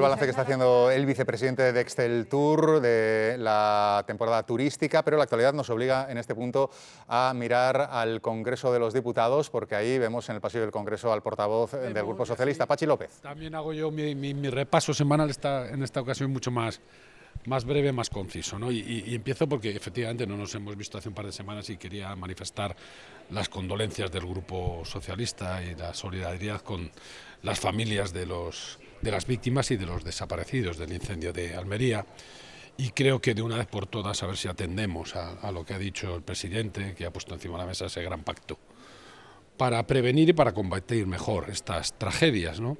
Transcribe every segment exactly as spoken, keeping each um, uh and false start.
balance que está haciendo el vicepresidente de Dextel Tour de la temporada turística, pero la actualidad nos obliga en este punto a mirar al Congreso de los Diputados, porque ahí vemos en el pasillo del Congreso al portavoz del Grupo Socialista, Pachi López. También hago yo mi, mi, mi repaso semanal esta, en esta ocasión mucho más, más breve, más conciso, ¿no? Y, y, y empiezo porque efectivamente no nos hemos visto hace un par de semanas y quería manifestar las condolencias del Grupo Socialista y la solidaridad con las familias de, los, de las víctimas y de los desaparecidos del incendio de Almería. Y creo que de una vez por todas a ver si atendemos a, a lo que ha dicho el presidente, que ha puesto encima de la mesa ese gran pacto para prevenir y para combatir mejor estas tragedias, ¿no?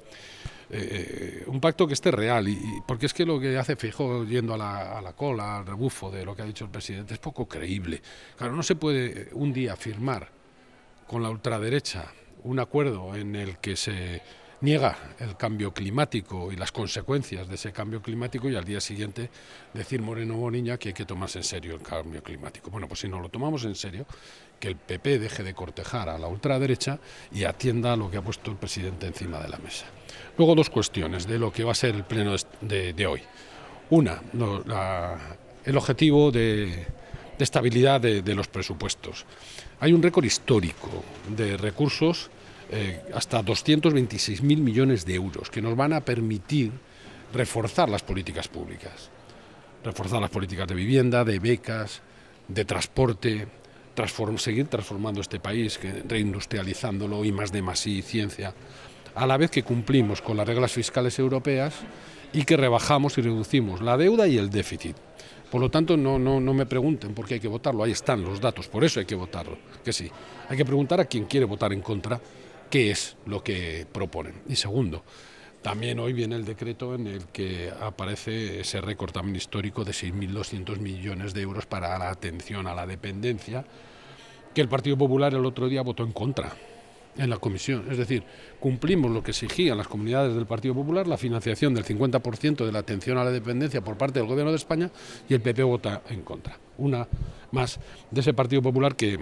Eh, un pacto que esté real, y, y porque es que lo que hace Feijóo yendo a la, a la cola, al rebufo de lo que ha dicho el presidente, es poco creíble. Claro, no se puede un día firmar con la ultraderecha un acuerdo en el que se niega el cambio climático y las consecuencias de ese cambio climático y al día siguiente decir Moreno Bonilla que hay que tomarse en serio el cambio climático. Bueno, pues si no lo tomamos en serio, que el P P deje de cortejar a la ultraderecha y atienda a lo que ha puesto el presidente encima de la mesa. Luego dos cuestiones de lo que va a ser el pleno de, de hoy. Una, no, la, el objetivo de, de estabilidad de, de los presupuestos. Hay un récord histórico de recursos, eh, hasta doscientos veintiséis mil millones de euros, que nos van a permitir reforzar las políticas públicas. Reforzar las políticas de vivienda, de becas, de transporte, transform, seguir transformando este país, que, reindustrializándolo, y más de más y ciencia, a la vez que cumplimos con las reglas fiscales europeas y que rebajamos y reducimos la deuda y el déficit. Por lo tanto, no, no, no me pregunten por qué hay que votarlo, ahí están los datos, por eso hay que votarlo, que sí. Hay que preguntar a quien quiere votar en contra qué es lo que proponen. Y segundo, también hoy viene el decreto en el que aparece ese récord también histórico de seis mil doscientos millones de euros para la atención a la dependencia, que el Partido Popular el otro día votó en contra en la comisión. Es decir, cumplimos lo que exigían las comunidades del Partido Popular, la financiación del cincuenta por ciento de la atención a la dependencia por parte del Gobierno de España, y el P P vota en contra. Una más de ese Partido Popular que,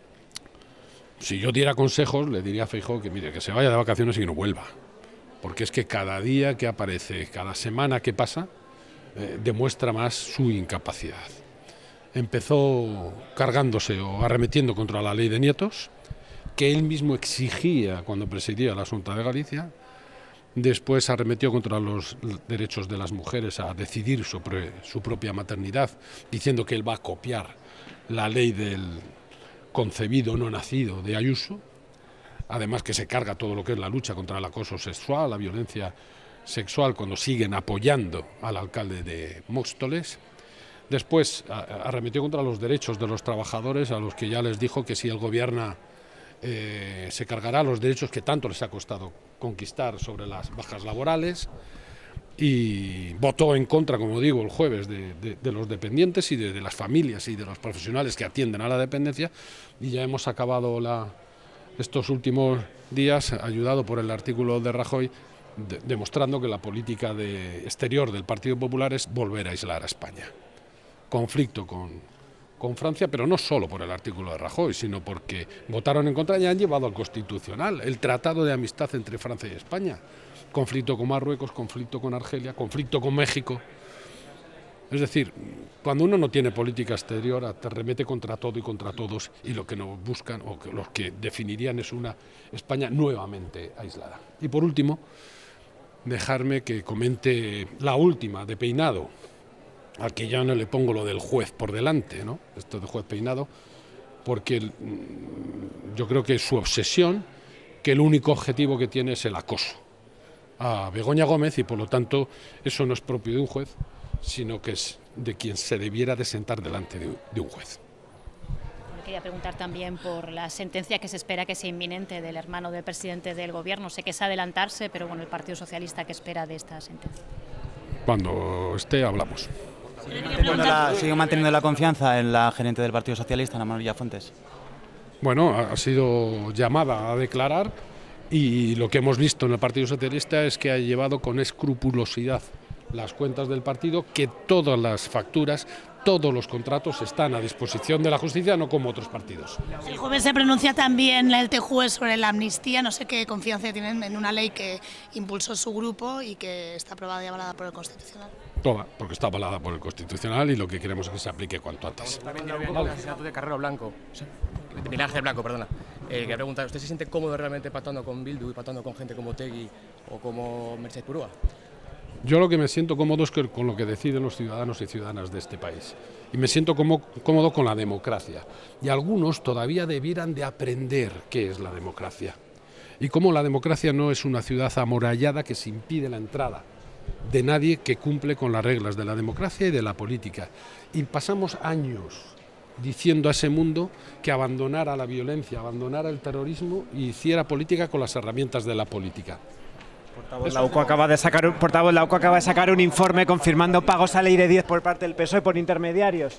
si yo diera consejos, le diría a Feijóo que mire, que se vaya de vacaciones y que no vuelva. Porque es que cada día que aparece, cada semana que pasa, eh, demuestra más su incapacidad. Empezó cargándose o arremetiendo contra la ley de nietos, que él mismo exigía cuando presidía la Xunta de Galicia. Después arremetió contra los derechos de las mujeres a decidir sobre su propia maternidad, diciendo que él va a copiar la ley del concebido no nacido de Ayuso. Además que se carga todo lo que es la lucha contra el acoso sexual, la violencia sexual, cuando siguen apoyando al alcalde de Móstoles. Después arremetió contra los derechos de los trabajadores, a los que ya les dijo que si él gobierna eh, se cargará los derechos que tanto les ha costado conquistar sobre las bajas laborales. Y votó en contra, como digo, el jueves de, de, de los dependientes y de, de las familias y de los profesionales que atienden a la dependencia. Y ya hemos acabado la... estos últimos días, ayudado por el artículo de Rajoy, de, demostrando que la política de exterior del Partido Popular es volver a aislar a España. Conflicto con, con Francia, pero no solo por el artículo de Rajoy, sino porque votaron en contra y han llevado al Constitucional el Tratado de Amistad entre Francia y España. Conflicto con Marruecos, conflicto con Argelia, conflicto con México. Es decir, cuando uno no tiene política exterior, te remete contra todo y contra todos, y lo que nos buscan, o que los que definirían, es una España nuevamente aislada. Y por último, dejarme que comente la última de Peinado, al que ya no le pongo lo del juez por delante, ¿no? Esto de juez Peinado, porque yo creo que es su obsesión, que el único objetivo que tiene es el acoso a Begoña Gómez, y por lo tanto eso no es propio de un juez, sino que es de quien se debiera de sentar delante de, de un juez. Quería preguntar también por la sentencia que se espera que sea inminente del hermano del presidente del Gobierno. Sé que es adelantarse, pero bueno, el Partido Socialista, ¿qué espera de esta sentencia? Cuando esté, hablamos. ¿Sigue manteniendo la, sigue manteniendo la confianza en la gerente del Partido Socialista, Ana María Fuentes? Bueno, ha sido llamada a declarar, y lo que hemos visto en el Partido Socialista es que ha llevado con escrupulosidad las cuentas del partido, que todas las facturas, todos los contratos están a disposición de la justicia, no como otros partidos. El jueves se pronuncia también el T J U E sobre la amnistía. No sé qué confianza tienen en una ley que impulsó su grupo y que está aprobada y avalada por el Constitucional. Toda, porque está avalada por el Constitucional y lo que queremos es que se aplique cuanto antes. También tiene un asesinato de Carrero Blanco, de Miguel Ángel Blanco, perdona. Eh, que preguntar, ¿usted se siente cómodo realmente pactando con Bildu y pactando con gente como Tegui o como Mercedes Purúa? Yo lo que me siento cómodo es que, con lo que deciden los ciudadanos y ciudadanas de este país. Y me siento como, cómodo con la democracia. Y algunos todavía debieran de aprender qué es la democracia. Y cómo la democracia no es una ciudad amurallada que se impide la entrada de nadie que cumple con las reglas de la democracia y de la política. Y pasamos años diciendo a ese mundo que abandonara la violencia, abandonara el terrorismo y hiciera política con las herramientas de la política. Portavoz, la U C O acaba de sacar un, portavoz, la U C O acaba de sacar un informe confirmando pagos a Leire Díez por parte del P S O E por intermediarios.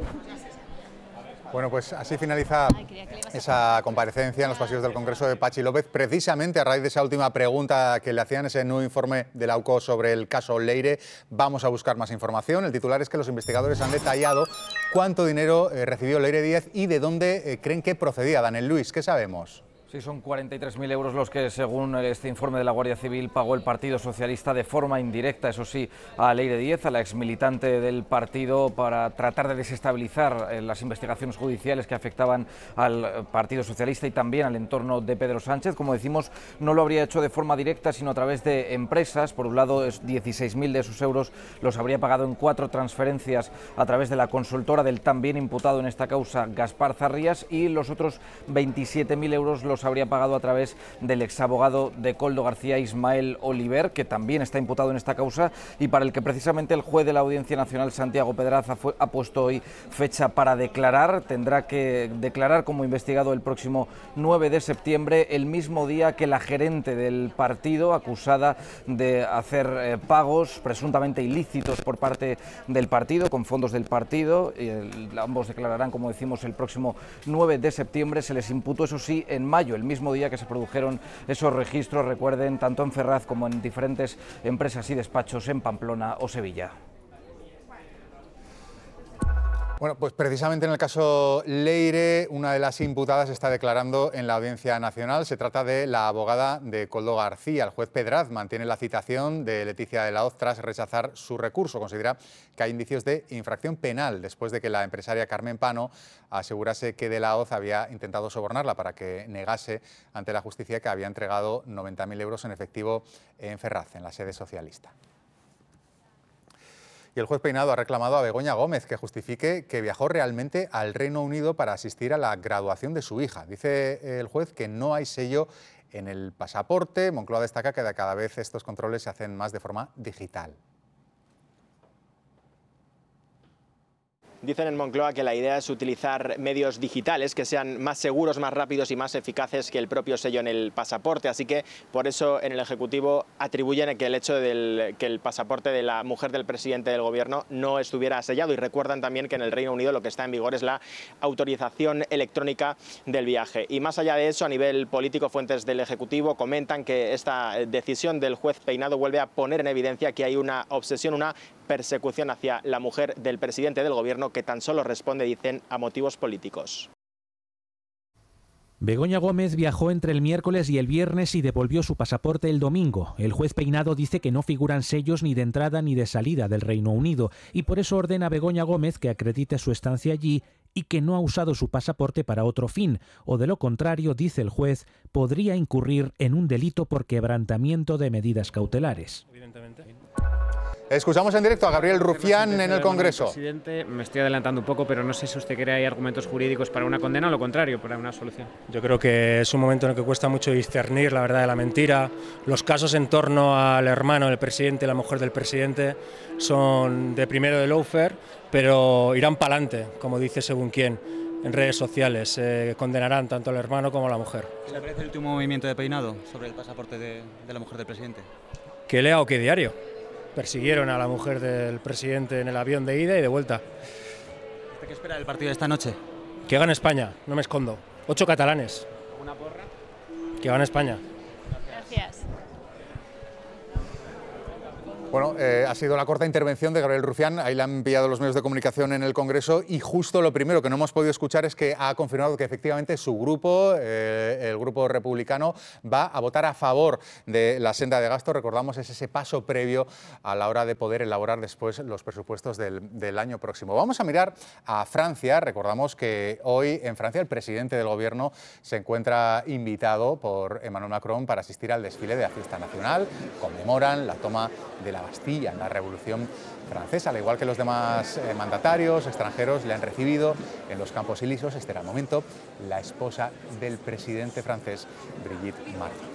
Bueno, pues así finaliza esa comparecencia en los pasillos del Congreso de Patxi López, precisamente a raíz de esa última pregunta que le hacían, ese nuevo informe de la U C O sobre el caso Leire. Vamos a buscar más información. El titular es que los investigadores han detallado cuánto dinero eh, recibió Leire Díez y de dónde eh, creen que procedía. Daniel Luis, ¿qué sabemos? Sí, son cuarenta y tres mil euros los que, según este informe de la Guardia Civil, pagó el Partido Socialista de forma indirecta, eso sí, a Leire Díez, a la exmilitante del partido, para tratar de desestabilizar las investigaciones judiciales que afectaban al Partido Socialista y también al entorno de Pedro Sánchez. Como decimos, no lo habría hecho de forma directa, sino a través de empresas. Por un lado, dieciséis mil de esos euros los habría pagado en cuatro transferencias a través de la consultora del también imputado en esta causa, Gaspar Zarrías, y los otros veintisiete mil euros los habría pagado a través del exabogado de Koldo García, Ismael Oliver, que también está imputado en esta causa y para el que precisamente el juez de la Audiencia Nacional, Santiago Pedraza, fue, ha puesto hoy fecha para declarar. Tendrá que declarar como investigado el próximo nueve de septiembre, el mismo día que la gerente del partido, acusada de hacer eh, pagos presuntamente ilícitos por parte del partido, con fondos del partido. Eh, ambos declararán, como decimos, el próximo nueve de septiembre. Se les imputó, eso sí, en mayo, el mismo día que se produjeron esos registros, recuerden, tanto en Ferraz como en diferentes empresas y despachos en Pamplona o Sevilla. Bueno, pues precisamente en el caso Leire, una de las imputadas está declarando en la Audiencia Nacional. Se trata de la abogada de Koldo García. El juez Pedraz mantiene la citación de Leticia de la Hoz tras rechazar su recurso. Considera que hay indicios de infracción penal después de que la empresaria Carmen Pano asegurase que de la Hoz había intentado sobornarla para que negase ante la justicia que había entregado noventa mil euros en efectivo en Ferraz, en la sede socialista. Y el juez Peinado ha reclamado a Begoña Gómez que justifique que viajó realmente al Reino Unido para asistir a la graduación de su hija. Dice el juez que no hay sello en el pasaporte. Moncloa destaca que cada vez estos controles se hacen más de forma digital. Dicen en Moncloa que la idea es utilizar medios digitales que sean más seguros, más rápidos y más eficaces que el propio sello en el pasaporte. Así que por eso en el Ejecutivo atribuyen que el hecho de que el pasaporte de la mujer del presidente del Gobierno no estuviera sellado. Y recuerdan también que en el Reino Unido lo que está en vigor es la autorización electrónica del viaje. Y más allá de eso, a nivel político, fuentes del Ejecutivo comentan que esta decisión del juez Peinado vuelve a poner en evidencia que hay una obsesión, una persecución hacia la mujer del presidente del Gobierno que tan solo responde, dicen, a motivos políticos. Begoña Gómez viajó entre el miércoles y el viernes y devolvió su pasaporte el domingo. El juez Peinado dice que no figuran sellos ni de entrada ni de salida del Reino Unido y por eso ordena a Begoña Gómez que acredite su estancia allí y que no ha usado su pasaporte para otro fin, o de lo contrario, dice el juez, podría incurrir en un delito por quebrantamiento de medidas cautelares. Evidentemente. Escuchamos en directo a Gabriel Rufián en el Congreso. Presidente, me estoy adelantando un poco, pero no sé si usted cree que hay argumentos jurídicos para una condena o lo contrario, para una solución. Yo creo que es un momento en el que cuesta mucho discernir la verdad de la mentira. Los casos en torno al hermano del presidente y la mujer del presidente son de primero de lawfare, pero irán para adelante, como dice según quién, en redes sociales. Eh, condenarán tanto al hermano como a la mujer. ¿Qué le parece el último movimiento de Peinado sobre el pasaporte de, de la mujer del presidente? ¿Qué lea o qué diario? Persiguieron a la mujer del presidente en el avión de ida y de vuelta. ¿Qué espera del partido de esta noche? Que gane España, no me escondo. Ocho catalanes. ¿Una porra? Que gane España. Gracias. Bueno, eh, ha sido la corta intervención de Gabriel Rufián, ahí le han pillado los medios de comunicación en el Congreso y justo lo primero que no hemos podido escuchar es que ha confirmado que efectivamente su grupo, eh, el grupo republicano, va a votar a favor de la senda de gasto. Recordamos, es ese paso previo a la hora de poder elaborar después los presupuestos del, del año próximo. Vamos a mirar a Francia. Recordamos que hoy en Francia el presidente del gobierno se encuentra invitado por Emmanuel Macron para asistir al desfile de la fiesta nacional. Conmemoran la toma de la Bastilla en la Revolución Francesa. Al igual que los demás eh, mandatarios extranjeros, le han recibido en los Campos Elíseos. Este era el momento, la esposa del presidente francés, Brigitte Macron.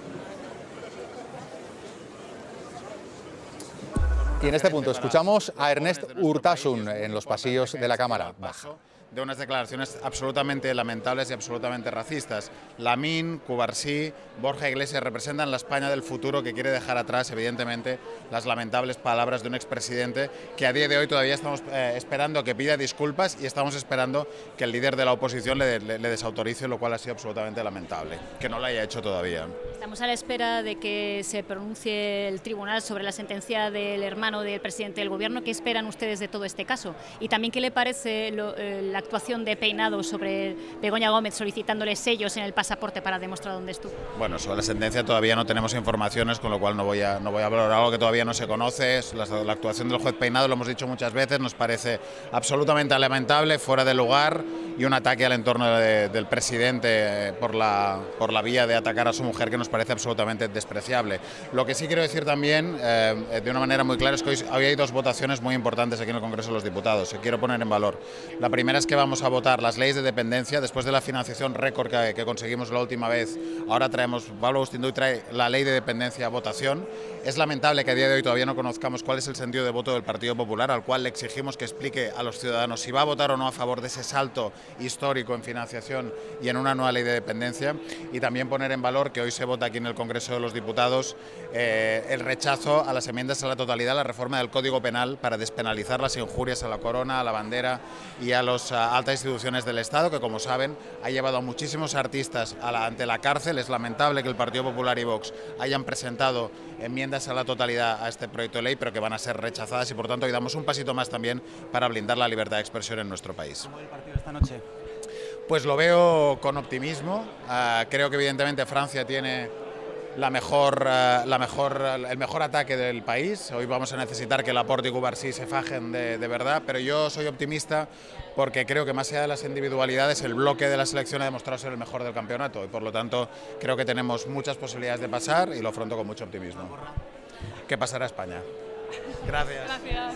Y en este punto escuchamos a Ernest Urtasun en los pasillos de la Cámara Baja. De unas declaraciones absolutamente lamentables y absolutamente racistas. Lamine, Cubarsí, Borja Iglesias representan la España del futuro que quiere dejar atrás, evidentemente, las lamentables palabras de un expresidente que a día de hoy todavía estamos eh, esperando que pida disculpas y estamos esperando que el líder de la oposición le, le, le desautorice, lo cual ha sido absolutamente lamentable, que no lo haya hecho todavía. Estamos a la espera de que se pronuncie el tribunal sobre la sentencia del hermano del presidente del gobierno. ¿Qué esperan ustedes de todo este caso? Y también, ¿qué le parece lo, eh, la actuación de Peinado sobre Begoña Gómez solicitándole sellos en el pasaporte para demostrar dónde estuvo? Bueno, sobre la sentencia todavía no tenemos informaciones, con lo cual no voy a, no voy a valorar algo que todavía no se conoce. La, la actuación del juez Peinado, lo hemos dicho muchas veces, nos parece absolutamente lamentable, fuera de lugar y un ataque al entorno de, del presidente por la, por la vía de atacar a su mujer que nos parece absolutamente despreciable. Lo que sí quiero decir también, eh, de una manera muy clara, es que hoy, hoy hay dos votaciones muy importantes aquí en el Congreso de los Diputados que quiero poner en valor. La primera es que vamos a votar las leyes de dependencia después de la financiación récord que, que conseguimos la última vez. Ahora traemos, Pablo Agustín Duy trae la ley de dependencia a votación. Es lamentable que a día de hoy todavía no conozcamos cuál es el sentido de voto del Partido Popular, al cual le exigimos que explique a los ciudadanos si va a votar o no a favor de ese salto histórico en financiación y en una nueva ley de dependencia. Y también poner en valor que hoy se vota aquí en el Congreso de los Diputados eh, el rechazo a las enmiendas a la totalidad a la reforma del Código Penal para despenalizar las injurias a la corona, a la bandera y a las altas instituciones del Estado, que, como saben, ha llevado a muchísimos artistas a la, ante la cárcel. Es lamentable que el Partido Popular y Vox hayan presentado enmiendas a la totalidad a este proyecto de ley, pero que van a ser rechazadas y, por tanto, hoy damos un pasito más también para blindar la libertad de expresión en nuestro país. ¿Cómo ve el partido esta noche? Pues lo veo con optimismo. Uh, creo que, evidentemente, Francia tiene la mejor, uh, la mejor, uh, el mejor ataque del país. Hoy vamos a necesitar que Laporte y Cubarsí se fajen de, de verdad, pero yo soy optimista porque creo que, más allá de las individualidades, el bloque de la selección ha demostrado ser el mejor del campeonato y, por lo tanto, creo que tenemos muchas posibilidades de pasar y lo afronto con mucho optimismo. ¿Qué pasará a España? Gracias. Gracias.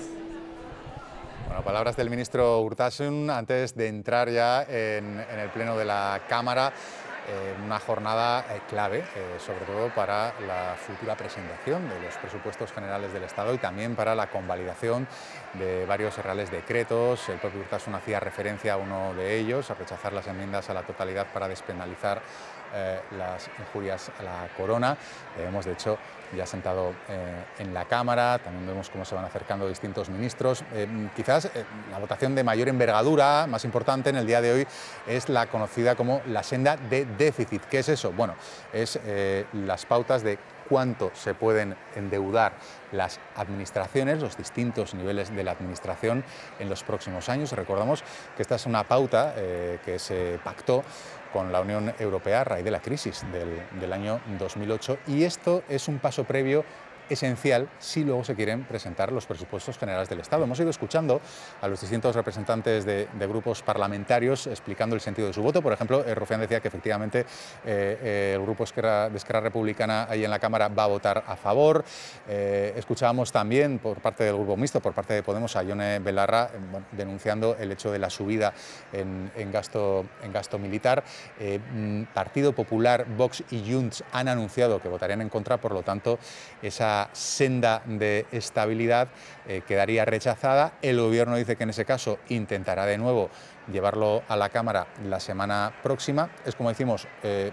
Bueno, palabras del ministro Urtasun antes de entrar ya en, en el pleno de la Cámara. Eh, una jornada eh, clave, eh, sobre todo para la futura presentación de los presupuestos generales del Estado y también para la convalidación de varios reales decretos. El propio Urtasun hacía referencia a uno de ellos, a rechazar las enmiendas a la totalidad para despenalizar eh, las injurias a la corona. Eh, hemos, de hecho, ya sentado eh, en la Cámara, también vemos cómo se van acercando distintos ministros. Eh, quizás eh, la votación de mayor envergadura, más importante en el día de hoy, es la conocida como la senda de déficit. ¿Qué es eso? Bueno, es eh, las pautas de cuánto se pueden endeudar las administraciones, los distintos niveles de la administración en los próximos años. Recordamos que esta es una pauta eh, que se pactó con la Unión Europea a raíz de la crisis del, del año dos mil ocho y esto es un paso previo esencial si luego se quieren presentar los presupuestos generales del Estado. Hemos ido escuchando a los distintos representantes de, de grupos parlamentarios explicando el sentido de su voto. Por ejemplo, eh, Rufián decía que efectivamente eh, eh, el grupo Esquerra, de Esquerra Republicana ahí en la Cámara va a votar a favor. Eh, escuchábamos también por parte del grupo mixto, por parte de Podemos, a Ione Belarra eh, bueno, denunciando el hecho de la subida en, en, gasto, en gasto militar. Eh, Partido Popular, Vox y Junts han anunciado que votarían en contra, por lo tanto, esa senda de estabilidad eh, quedaría rechazada. El Gobierno dice que en ese caso intentará de nuevo llevarlo a la Cámara la semana próxima. Es, como decimos, eh,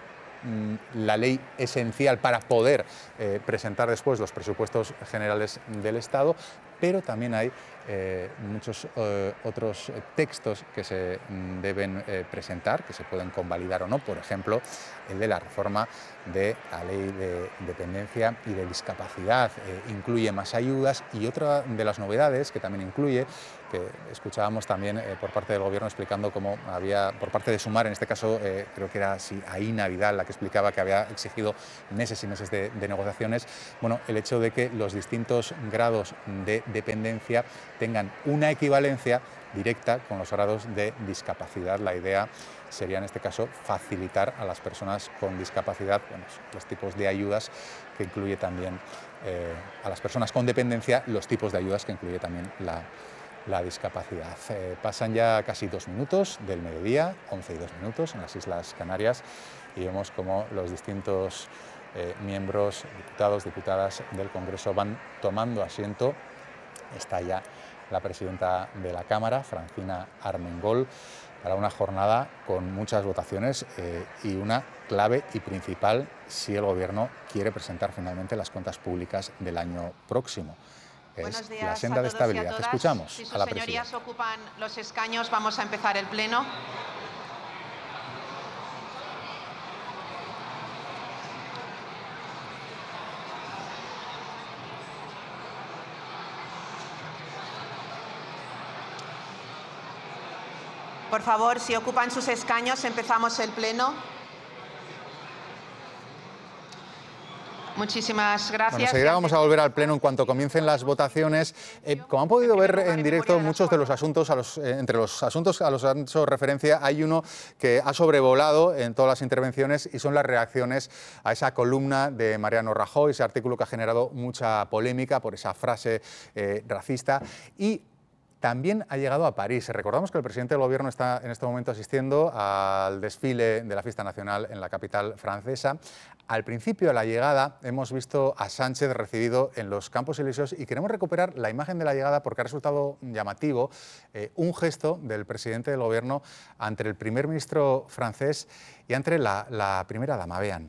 la ley esencial para poder eh, presentar después los presupuestos generales del Estado, pero también hay eh, muchos eh, otros textos que se deben eh, presentar, que se pueden convalidar o no, por ejemplo, el de la reforma de la ley de dependencia y de discapacidad. Eh, incluye más ayudas y otra de las novedades que también incluye, que escuchábamos también eh, por parte del Gobierno explicando cómo había, por parte de Sumar, en este caso eh, creo que era sí, Aína Vidal la que explicaba que había exigido meses y meses de, de negociaciones, bueno, el hecho de que los distintos grados de dependencia tengan una equivalencia directa con los grados de discapacidad. La idea sería en este caso facilitar a las personas con discapacidad bueno, los tipos de ayudas que incluye también eh, a las personas con dependencia, los tipos de ayudas que incluye también la, la discapacidad. Eh, pasan ya casi dos minutos del mediodía, once y dos minutos en las Islas Canarias, y vemos cómo los distintos eh, miembros, diputados, diputadas del Congreso van tomando asiento. Está ya la presidenta de la Cámara, Francina Armengol, para una jornada con muchas votaciones eh, y una clave y principal si el Gobierno quiere presentar finalmente las cuentas públicas del año próximo. Es la senda de estabilidad. Escuchamos si sus a la señorías presidenta. Ocupan los escaños, vamos a empezar el pleno. Por favor, si ocupan sus escaños, empezamos el pleno. Muchísimas gracias. Bueno, enseguida vamos a volver al Pleno en cuanto comiencen las votaciones. Eh, como han podido ver en directo, muchos de los asuntos, a los, eh, entre los asuntos a los que han hecho referencia, hay uno que ha sobrevolado en todas las intervenciones y son las reacciones a esa columna de Mariano Rajoy, ese artículo que ha generado mucha polémica por esa frase eh, racista. Y también ha llegado a París. Recordamos que el presidente del Gobierno está en este momento asistiendo al desfile de la fiesta nacional en la capital francesa. Al principio de la llegada hemos visto a Sánchez recibido en los Campos Elíseos y queremos recuperar la imagen de la llegada porque ha resultado llamativo eh, un gesto del presidente del Gobierno ante el primer ministro francés y ante la, la primera dama. Vean.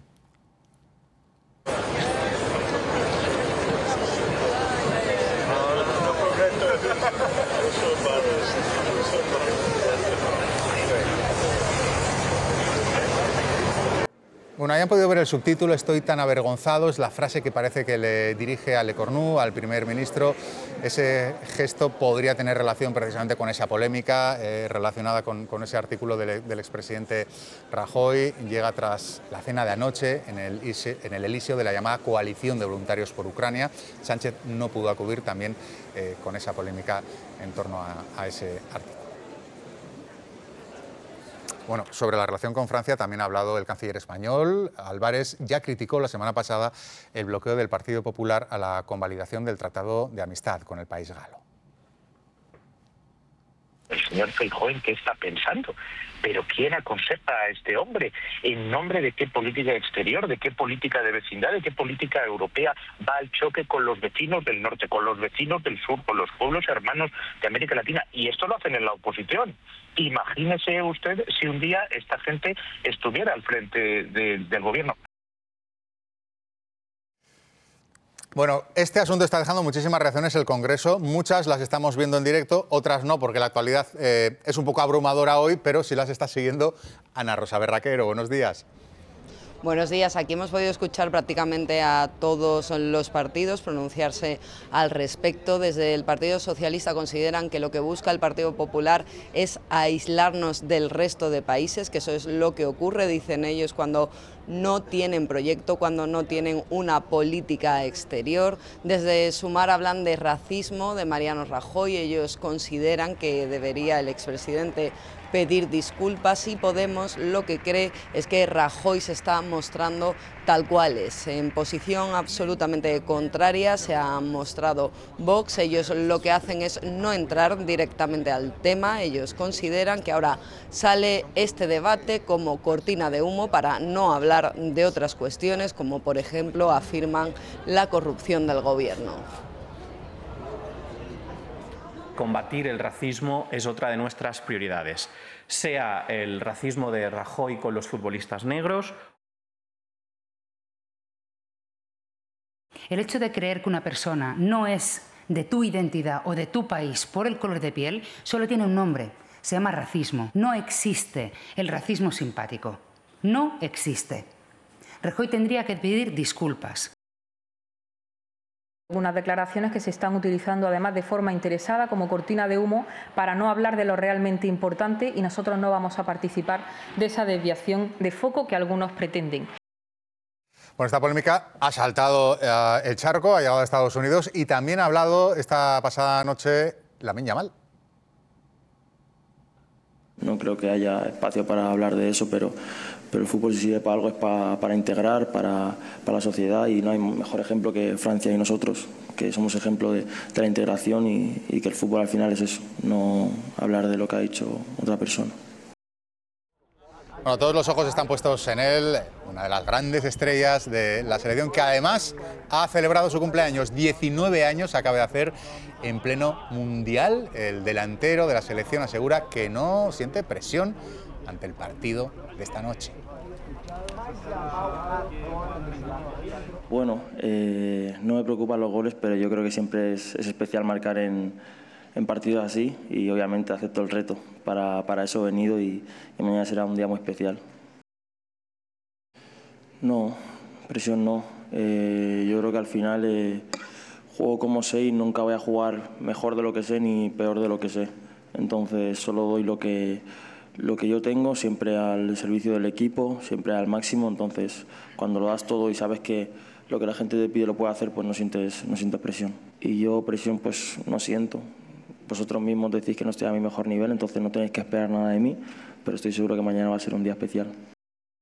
Bueno, hayan podido ver el subtítulo, estoy tan avergonzado, es la frase que parece que le dirige a Le Cornu, al primer ministro. Ese gesto podría tener relación precisamente con esa polémica eh, relacionada con, con ese artículo del, del expresidente Rajoy. Llega tras la cena de anoche en el, en el Elíseo de la llamada Coalición de Voluntarios por Ucrania. Sánchez no pudo acudir también eh, con esa polémica en torno a, a ese artículo. Bueno, sobre la relación con Francia también ha hablado el canciller español. Álvarez ya criticó la semana pasada el bloqueo del Partido Popular a la convalidación del Tratado de Amistad con el país galo. El señor Feijóo, ¿en qué está pensando? ¿Pero quién aconseja a este hombre? ¿En nombre de qué política exterior, de qué política de vecindad, de qué política europea va al choque con los vecinos del norte, con los vecinos del sur, con los pueblos hermanos de América Latina? Y esto lo hacen en la oposición. Imagínese usted si un día esta gente estuviera al frente de, del gobierno. Bueno, este asunto está dejando muchísimas reacciones en el Congreso. Muchas las estamos viendo en directo, otras no, porque la actualidad eh, es un poco abrumadora hoy, pero sí las está siguiendo Ana Rosa Berraquero. Buenos días. Buenos días. Aquí hemos podido escuchar prácticamente a todos los partidos pronunciarse al respecto. Desde el Partido Socialista consideran que lo que busca el Partido Popular es aislarnos del resto de países, que eso es lo que ocurre, dicen ellos, cuando no tienen proyecto, cuando no tienen una política exterior. Desde Sumar hablan de racismo de Mariano Rajoy. Ellos consideran que debería el expresidente pedir disculpas, y Podemos lo que cree es que Rajoy se está mostrando tal cual es, en posición absolutamente contraria. Se ha mostrado Vox. Ellos lo que hacen es no entrar directamente al tema. Ellos consideran que ahora sale este debate como cortina de humo para no hablar de otras cuestiones, como por ejemplo afirman la corrupción del gobierno. Combatir el racismo es otra de nuestras prioridades, sea el racismo de Rajoy con los futbolistas negros. El hecho de creer que una persona no es de tu identidad o de tu país por el color de piel solo tiene un nombre, se llama racismo. No existe el racismo simpático, no existe. Rajoy tendría que pedir disculpas. Unas declaraciones que se están utilizando además de forma interesada como cortina de humo para no hablar de lo realmente importante, y nosotros no vamos a participar de esa desviación de foco que algunos pretenden. Bueno, esta polémica ha saltado eh, el charco, ha llegado a Estados Unidos y también ha hablado esta pasada noche Lamine Yamal. No creo que haya espacio para hablar de eso, pero, pero el fútbol, si sirve para algo, es para, para integrar, para, para la sociedad, y no hay mejor ejemplo que Francia y nosotros, que somos ejemplo de, de la integración, y, y que el fútbol al final es eso, no hablar de lo que ha dicho otra persona. Bueno, todos los ojos están puestos en él, una de las grandes estrellas de la selección, que además ha celebrado su cumpleaños, diecinueve años acaba de hacer en pleno mundial. El delantero de la selección asegura que no siente presión ante el partido de esta noche. Bueno, eh, no me preocupan los goles, pero yo creo que siempre es, es especial marcar en, en partidos así, y obviamente acepto el reto. Para, para eso he venido, y, y mañana será un día muy especial. No, presión no. Eh, yo creo que al final eh, juego como sé, y nunca voy a jugar mejor de lo que sé ni peor de lo que sé. Entonces solo doy lo que, lo que yo tengo, siempre al servicio del equipo, siempre al máximo. Entonces cuando lo das todo y sabes que lo que la gente te pide lo puede hacer, pues no sientes, no sientes presión. Y yo presión pues no siento. Vosotros mismos decís que no estoy a mi mejor nivel, entonces no tenéis que esperar nada de mí, pero estoy seguro que mañana va a ser un día especial.